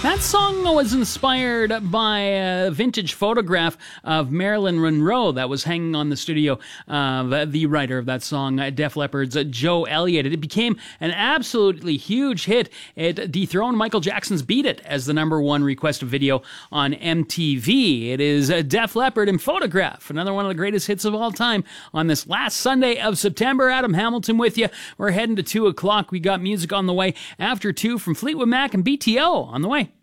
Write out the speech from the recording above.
That song was inspired by a vintage photograph of Marilyn Monroe that was hanging on the studio of the writer of that song, Def Leppard's Joe Elliott. It became an absolutely huge hit. It dethroned Michael Jackson's Beat It as the #1 requested video on MTV. It is Def Leppard and Photograph, another one of the greatest hits of all time on this last Sunday of September. Adam Hamilton with you. We're heading to 2 o'clock. We got music on the way after 2 from Fleetwood Mac and BTO on the way.